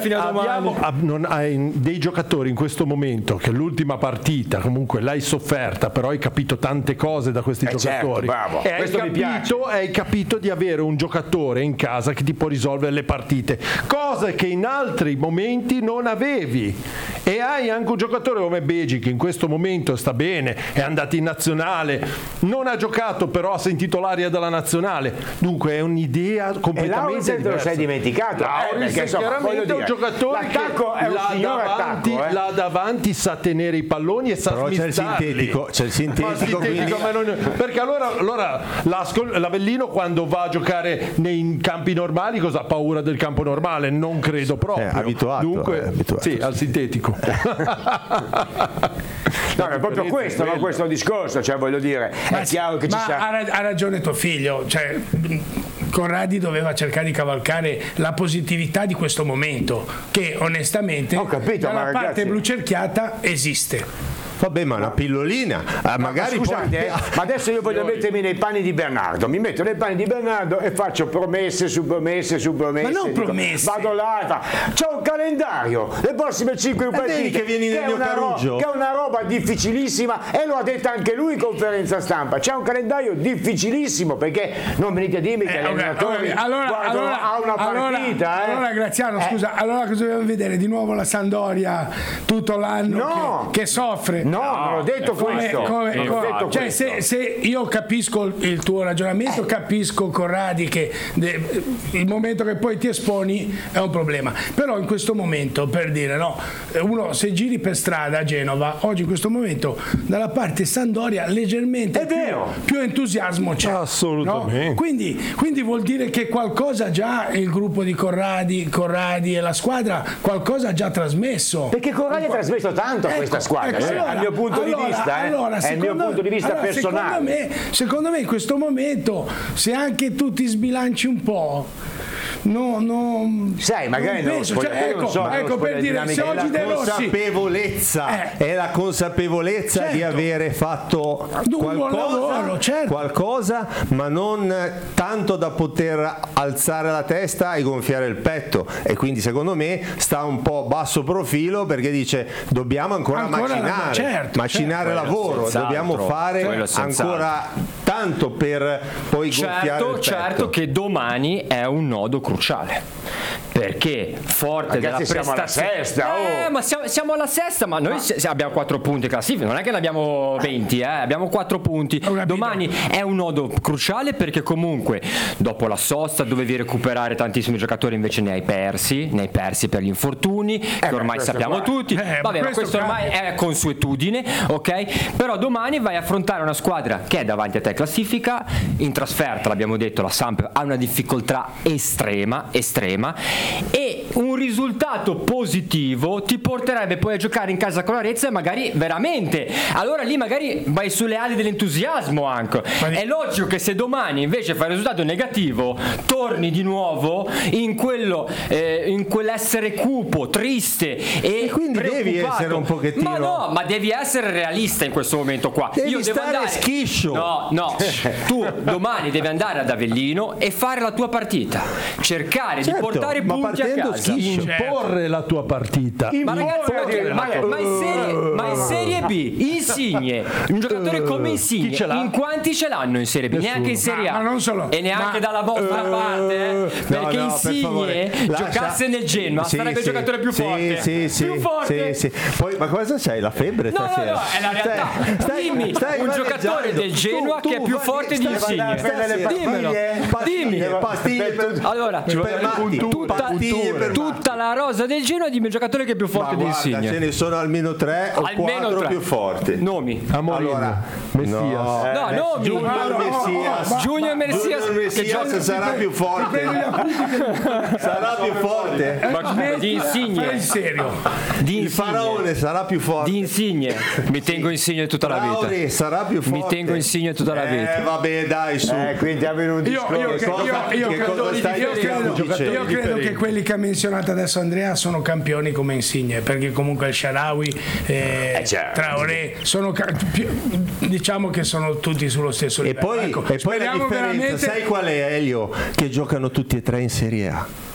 fino a domani. Hai dei giocatori in questo momento che l'ultima partita comunque l'hai sofferta, però hai capito tante cose da questi giocatori. Certo, e hai capito di avere un giocatore in casa che ti può risolvere le partite, cosa che in altri momenti non avevi. E hai anche un giocatore come Beji che in questo momento sta bene, è andato in nazionale, non ha giocato però ha sentito l'aria della nazionale, dunque è un'idea completamente diversa. Te lo sei dimenticato, perché insomma, chiaramente un giocatore che è un signor attacco, là davanti sa tenere i palloni e sa smistarli. C'è il sintetico, perché allora l'Avellino quando va a giocare nei campi normali cosa ha paura del campo normale? Non credo proprio. Abituato. Dunque, sì, al sintetico. No, è proprio questo, no? Questo è il discorso, cioè voglio dire, è chiaro che ci sia. Ha ragione tuo figlio, cioè Corradi doveva cercare di cavalcare la positività di questo momento, che onestamente dalla parte blu cerchiata esiste. Vabbè, ma una pillolina, magari scusate, ma adesso io voglio mettermi nei panni di Bernardo, mi metto nei panni di Bernardo e faccio promesse su promesse su promesse. Ma non promesse. Vado là, c'è un calendario, le prossime 5 partite che vieni nel mio Carugio, che è una roba difficilissima e lo ha detto anche lui in conferenza stampa. C'è un calendario difficilissimo, perché non venite a dirmi che l'allenatore ha una partita. Allora Graziano, scusa, allora cosa dobbiamo vedere? Di nuovo la Sampdoria tutto l'anno che soffre? No, non ho detto questo. Cioè, se io capisco il tuo ragionamento, capisco Corradi che il momento che poi ti esponi è un problema. Però in questo momento, per dire, no, uno se giri per strada a Genova, oggi in questo momento dalla parte Sampdoria leggermente più entusiasmo c'è. Assolutamente. No? Quindi vuol dire che qualcosa già il gruppo di Corradi e la squadra qualcosa ha già trasmesso. Perché Corradi ha trasmesso tanto a questa squadra. Dal mio punto di vista, è il mio punto di vista personale. Secondo me in questo momento, se anche tu ti sbilanci un po', sai, magari non penso, ecco per dire, se oggi De Rossi è la consapevolezza di avere fatto qualcosa, ma non tanto da poter alzare la testa e gonfiare il petto, e quindi secondo me sta un po' basso profilo, perché dice dobbiamo ancora macinare lavoro, dobbiamo fare ancora tanto per poi gonfiare il petto. Certo che domani è un nodo cruciale, perché forte della prestazione ma siamo alla sesta, ma noi abbiamo 4 punti classifica, non è che ne abbiamo 20, abbiamo 4 punti. Domani è un nodo cruciale, perché comunque dopo la sosta dovevi recuperare tantissimi giocatori, invece ne hai persi per gli infortuni che ormai sappiamo tutti. Vabbè, ma questo ormai è consuetudine, ok? Però domani vai a affrontare una squadra che è davanti a te classifica, in trasferta l'abbiamo detto, la Samp ha una difficoltà estrema, e un risultato positivo ti porterebbe poi a giocare in casa con l'Arezzo, e magari veramente allora lì magari vai sulle ali dell'entusiasmo anche. È logico che se domani invece fai un risultato negativo torni di nuovo in quell'essere cupo, triste e quindi devi essere un pochettino, ma devi essere realista in questo momento qua. Devo andare schiscio. No, tu domani devi andare ad Avellino e fare la tua partita, cercare di portare punti a casa, imporre la tua partita. Ma ragazzi, ma in Serie B Insigne, un giocatore come Insigne, in quanti ce l'hanno in Serie B? Neanche in Serie A, ma non solo, e neanche dalla vostra parte, perché Insigne giocasse nel Genoa sarebbe il giocatore più forte. Più forte. Poi, ma cosa c'hai? La febbre stasera? No, è la realtà. Dimmi un giocatore del Genoa che è più forte di Insigne. Dimmelo. Dimmi. Allora, tutta la rosa del Genoa, dimmi un giocatore che è più forte di Insigne. Ce ne sono almeno 3 o 4 più forti. Nomi. Allora, Messias. Nomi. Junior Messias che gioca, sarà più forte. Sarà più forte. Di Insigne. In serio. Il faraone sarà più forte. Di Insigne. Mi tengo Insigne tutta la vita. Sarà più forte. Mi tengo Insigne tutta la vita. Vabbè, dai, su. Quindi avevo un discorso. Io credo che quelli che ha menzionato adesso Andrea sono campioni come Insigne, perché comunque il Shaarawy, Traoré sono diciamo che sono tutti sullo stesso livello. E poi la differenza, sai qual è, Elio? Che giocano tutti e 3 in Serie A.